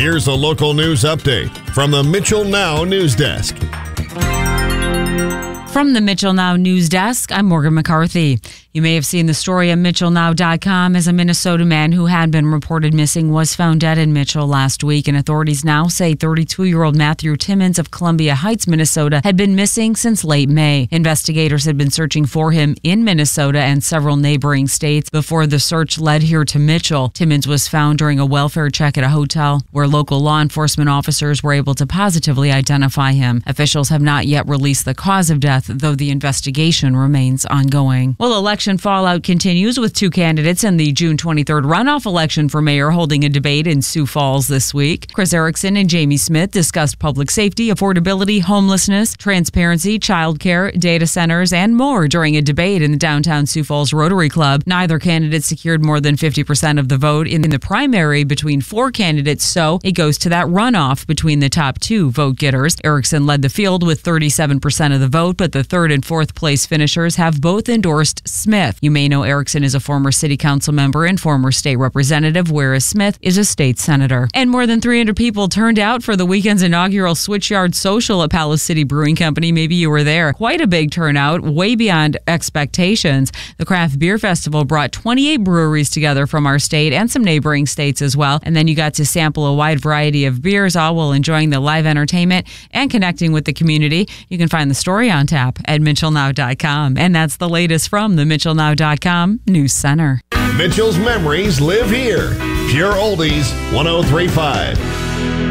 Here's a local news update from the Mitchell Now News Desk. From the Mitchell Now News Desk, I'm Morgan McCarthy. You may have seen the story on MitchellNow.com as a Minnesota man who had been reported missing was found dead in Mitchell last week, and authorities now say 32-year-old Matthew Timmons of Columbia Heights, Minnesota, had been missing since late May. Investigators had been searching for him in Minnesota and several neighboring states before the search led here to Mitchell. Timmons was found during a welfare check at a hotel where local law enforcement officers were able to positively identify him. Officials have not yet released the cause of death, though the investigation remains ongoing. Well, election fallout continues with two candidates in the June 23rd runoff election for mayor holding a debate in Sioux Falls this week. Chris Erickson and Jamie Smith discussed public safety, affordability, homelessness, transparency, childcare, data centers, and more during a debate in the downtown Sioux Falls Rotary Club. Neither candidate secured more than 50% of the vote in the primary between four candidates, so it goes to that runoff between the top two vote getters. Erickson led the field with 37% of the vote, but the third and fourth place finishers have both endorsed Smith. You may know Erickson is a former city council member and former state representative, whereas Smith is a state senator. And more than 300 people turned out for the weekend's inaugural Switchyard Social at Palace City Brewing Company. Maybe you were there. Quite a big turnout, way beyond expectations. The Craft Beer Festival brought 28 breweries together from our state and some neighboring states as well. And then you got to sample a wide variety of beers, all while enjoying the live entertainment and connecting with the community. You can find the story on tap at MitchellNow.com. And that's the latest from the MitchellNow.com News Center. Mitchell's memories live here. Pure Oldies 103.5.